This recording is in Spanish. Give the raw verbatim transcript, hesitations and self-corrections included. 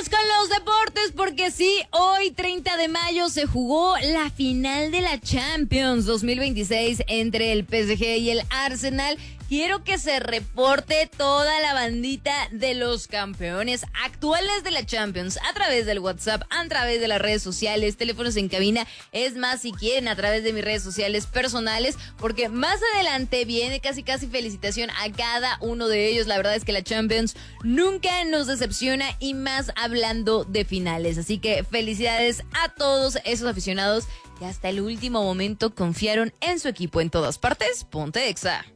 con los deportes porque sí, hoy treinta de mayo se jugó la final de la Champions dos mil veintiséis entre el P S G y el Arsenal. Quiero que se reporte toda la bandita de los campeones actuales de la Champions a través del WhatsApp, a través de las redes sociales, teléfonos en cabina. Es más, si quieren, a través de mis redes sociales personales, porque más adelante viene casi casi felicitación a cada uno de ellos. La verdad es que la Champions nunca nos decepciona y más hablando de finales. Así que felicidades a todos esos aficionados que hasta el último momento confiaron en su equipo. En todas partes, Ponte Exa.